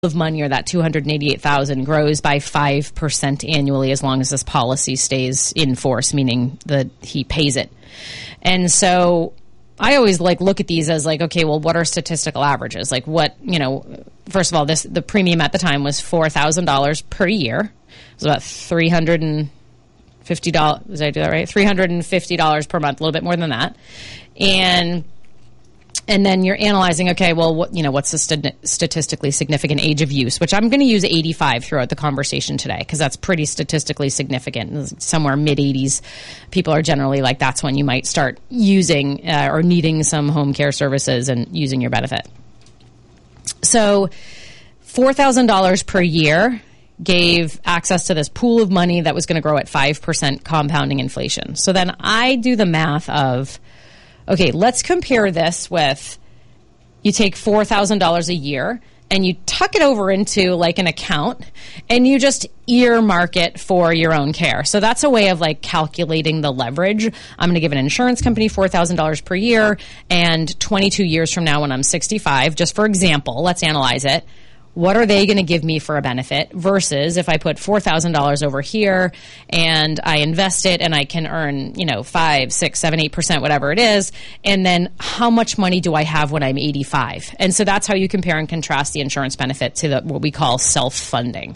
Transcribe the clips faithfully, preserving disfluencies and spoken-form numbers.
of money, or that two hundred eighty-eight thousand, grows by five percent annually as long as this policy stays in force, meaning that he pays it. And so I always like look at these as like, okay, well, what are statistical averages? Like what, you know, first of all, this the premium at the time was four thousand dollars per year. It was about three hundred fifty dollars. Did I do that right? three hundred fifty dollars per month, a little bit more than that. And And then you're analyzing, okay, well, what, you know, what's the st- statistically significant age of use, which I'm going to use eighty-five throughout the conversation today because that's pretty statistically significant. Somewhere mid-eighties, people are generally like, that's when you might start using uh, or needing some home care services and using your benefit. So four thousand dollars per year gave access to this pool of money that was going to grow at five percent compounding inflation. So then I do the math of, okay, let's compare this with you take four thousand dollars a year and you tuck it over into like an account and you just earmark it for your own care. So that's a way of like calculating the leverage. I'm going to give an insurance company four thousand dollars per year, and twenty-two years from now when I'm sixty-five, just for example, let's analyze it. What are they going to give me for a benefit versus if I put four thousand dollars over here and I invest it and I can earn, you know, five, six, seven, eight percent, whatever it is. And then how much money do I have when I'm eighty-five? And so that's how you compare and contrast the insurance benefit to the, what we call self-funding.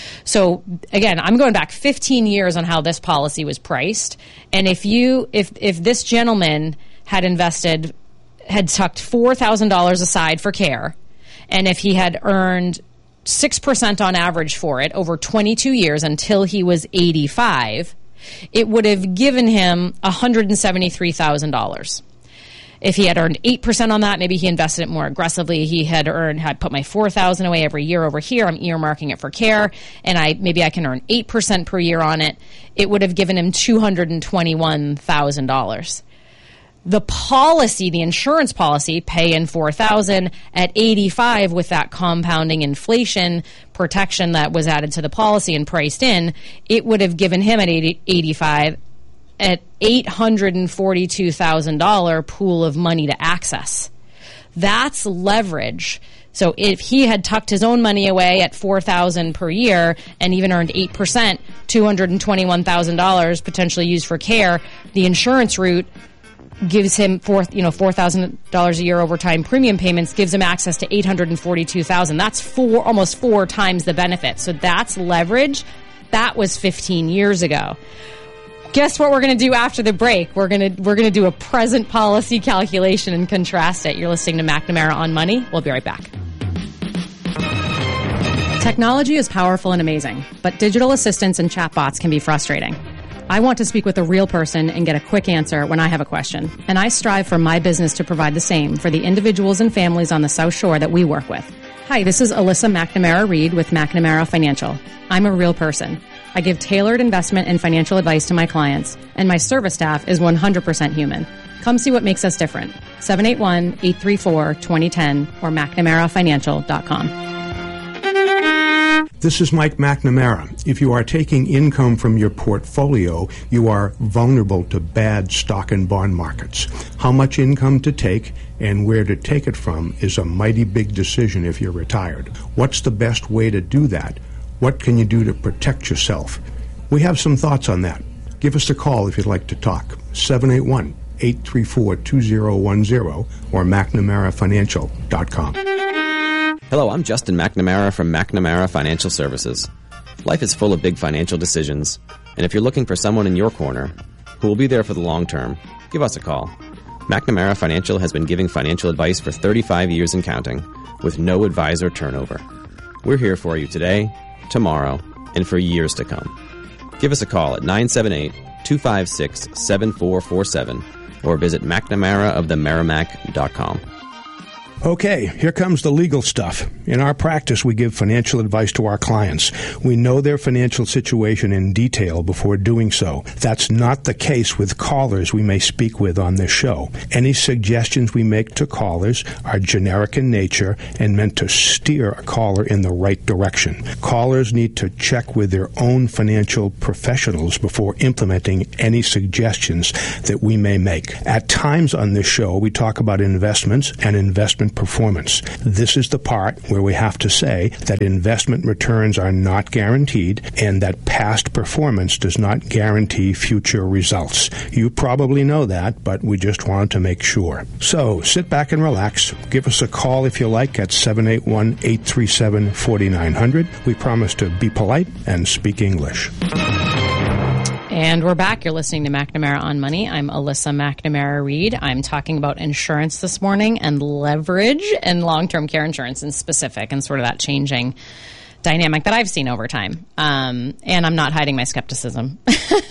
So again, I'm going back fifteen years on how this policy was priced. And if you, if, if this gentleman had invested, had tucked four thousand dollars aside for care, and if he had earned six percent on average for it over twenty-two years until he was eighty-five, it would have given him one hundred seventy-three thousand dollars. If he had earned eight percent on that, maybe he invested it more aggressively. He had earned, had put my four thousand dollars away every year over here. I'm earmarking it for care, and I maybe I can earn eight percent per year on it. It would have given him two hundred twenty-one thousand dollars. The policy, the insurance policy, pay in four thousand dollars at eighty-five with that compounding inflation protection that was added to the policy and priced in, it would have given him at eighty-five at eight hundred forty-two thousand dollars pool of money to access. That's leverage. So if he had tucked his own money away at four thousand dollars per year and even earned eight percent, two hundred twenty-one thousand dollars potentially used for care, the insurance route gives him four, you know, four thousand dollars a year over time premium payments, gives him access to eight hundred forty-two thousand dollars. That's four, almost four times the benefit. So that's leverage. That was fifteen years ago. Guess what we're going to do after the break? We're going to we're going to do a present policy calculation and contrast it. You're listening to McNamara on Money. We'll be right back. Technology is powerful and amazing, but digital assistants and chatbots can be frustrating. I want to speak with a real person and get a quick answer when I have a question, and I strive for my business to provide the same for the individuals and families on the South Shore that we work with. Hi, this is Alyssa McNamara-Reed with McNamara Financial. I'm a real person. I give tailored investment and financial advice to my clients, and my service staff is one hundred percent human. Come see what makes us different. seven eight one, eight three four, two zero one zero or McNamara Financial dot com. This is Mike McNamara. If you are taking income from your portfolio, you are vulnerable to bad stock and bond markets. How much income to take and where to take it from is a mighty big decision if you're retired. What's the best way to do that? What can you do to protect yourself? We have some thoughts on that. Give us a call if you'd like to talk. seven eight one, eight three four, two zero one zero or McNamara Financial dot com. Hello, I'm Justin McNamara from McNamara Financial Services. Life is full of big financial decisions, and if you're looking for someone in your corner who will be there for the long term, give us a call. McNamara Financial has been giving financial advice for thirty-five years and counting, with no advisor turnover. We're here for you today, tomorrow, and for years to come. Give us a call at nine seven eight, two five six, seven four four seven or visit McNamara of the Merrimack dot com. Okay, here comes the legal stuff. In our practice, we give financial advice to our clients. We know their financial situation in detail before doing so. That's not the case with callers we may speak with on this show. Any suggestions we make to callers are generic in nature and meant to steer a caller in the right direction. Callers need to check with their own financial professionals before implementing any suggestions that we may make. At times on this show, we talk about investments and investment investment performance. This is the part where we have to say that investment returns are not guaranteed and that past performance does not guarantee future results. You probably know that, but we just wanted to make sure. So sit back and relax. Give us a call if you like at seven eight one, eight three seven, four nine zero zero. We promise to be polite and speak English. And we're back. You're listening to McNamara on Money. I'm Alyssa McNamara-Reed. I'm talking about insurance this morning and leverage and long-term care insurance in specific and sort of that changing dynamic that I've seen over time. Um, and I'm not hiding my skepticism.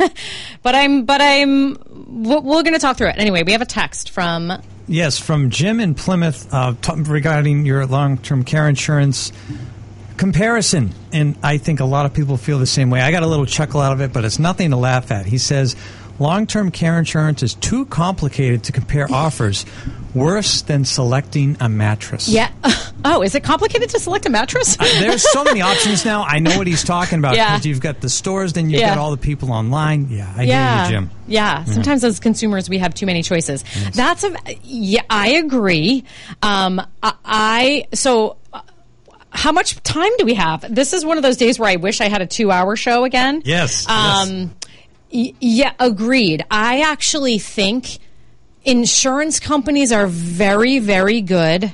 but I'm, but I'm, we're going to talk through it. Anyway, we have a text from... Yes, from Jim in Plymouth uh, t- regarding your long-term care insurance comparison, and I think a lot of people feel the same way. I got a little chuckle out of it, but it's nothing to laugh at. He says, long-term care insurance is too complicated to compare offers, worse than selecting a mattress. Yeah. Oh, is it complicated to select a mattress? uh, there's so many options now. I know what he's talking about. Yeah. You've got the stores, then you've yeah. got all the people online. Yeah, I yeah. hear you, Jim. Yeah. Mm-hmm. Sometimes as consumers, we have too many choices. Yes. That's a, yeah, I agree. Um, I, I so... How much time do we have? This is one of those days where I wish I had a two-hour show again. Yes. Um, yes. Y- yeah, agreed. I actually think insurance companies are very, very good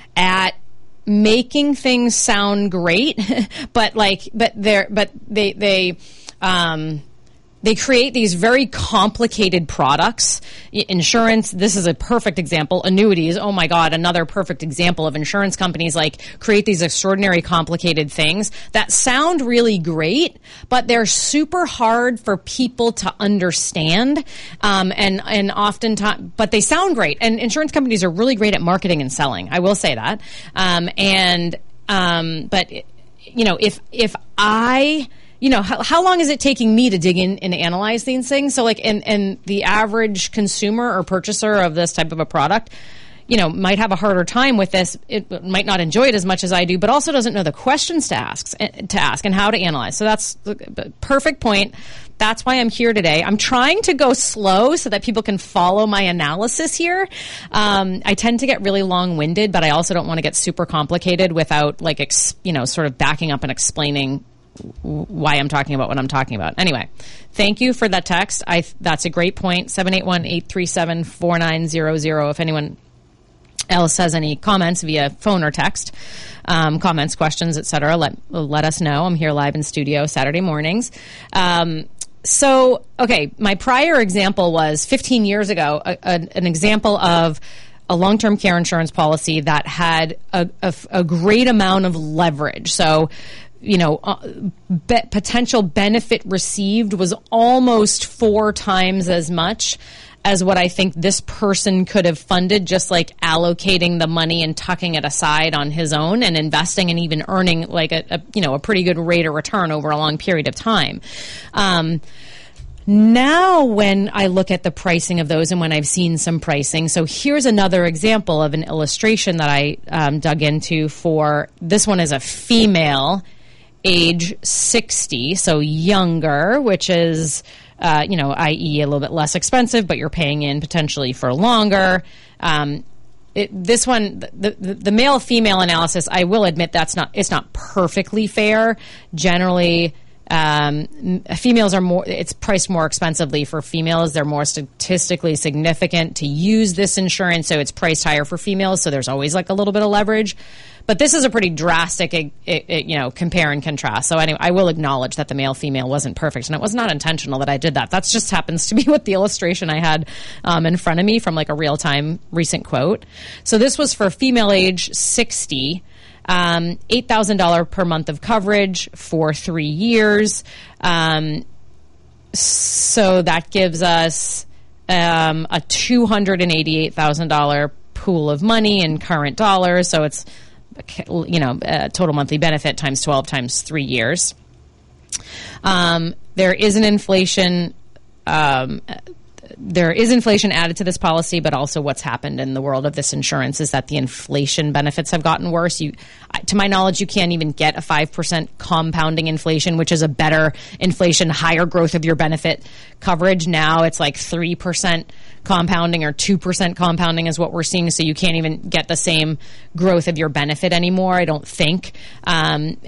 at making things sound great, but like, but they're, but they, they, um, they create these very complicated products. Insurance, this is a perfect example. Annuities, oh my God, another perfect example of insurance companies like create these extraordinary complicated things that sound really great, but they're super hard for people to understand. Um, and, and oftentimes, but they sound great. And insurance companies are really great at marketing and selling. I will say that. Um, and, um, but, you know, if, if I, You know, how, how long is it taking me to dig in and analyze these things? So like, and, and the average consumer or purchaser of this type of a product, you know, might have a harder time with this. It might not enjoy it as much as I do, but also doesn't know the questions to ask, to ask and how to analyze. So that's the perfect point. That's why I'm here today. I'm trying to go slow so that people can follow my analysis here. Um, I tend to get really long-winded, but I also don't want to get super complicated without like, ex, you know, sort of backing up and explaining why I'm talking about what I'm talking about. Anyway, thank you for that text. I that's a great point. seven eight one, eight three seven, four nine zero zero. If anyone else has any comments via phone or text, um, comments, questions, et cetera, let, let us know. I'm here live in studio Saturday mornings. Um, so, okay, my prior example was fifteen years ago, a, a, an example of a long-term care insurance policy that had a, a, a great amount of leverage. So, you know, uh, be- potential benefit received was almost four times as much as what I think this person could have funded, just like allocating the money and tucking it aside on his own and investing and even earning like a, a you know, a pretty good rate of return over a long period of time. Um, Now, when I look at the pricing of those and when I've seen some pricing, so here's another example of an illustration that I um, dug into for, this one is a female, age sixty, so younger, which is, uh, you know, that is a little bit less expensive, but you're paying in potentially for longer. Um, it, this one, the, the, the male-female analysis, I will admit that's not, it's not perfectly fair. Generally, Um, females are more, it's priced more expensively for females. They're more statistically significant to use this insurance, so it's priced higher for females, so there's always like a little bit of leverage. But this is a pretty drastic, it, it, you know, compare and contrast. So anyway, I will acknowledge that the male-female wasn't perfect, and it was not intentional that I did that. That just happens to be what the illustration I had um, in front of me from like a real-time recent quote. So this was for female age sixty. Um, eight thousand dollars per month of coverage for three years. Um, so that gives us um, a two hundred eighty-eight thousand dollars pool of money in current dollars. So it's, you know, a total monthly benefit times twelve times three years. Um, there is an inflation um, there is inflation added to this policy, but also what's happened in the world of this insurance is that the inflation benefits have gotten worse. You, to my knowledge, you can't even get a five percent compounding inflation, which is a better inflation, higher growth of your benefit coverage. Now it's like three percent compounding or two percent compounding is what we're seeing. So you can't even get the same growth of your benefit anymore, I don't think. Um,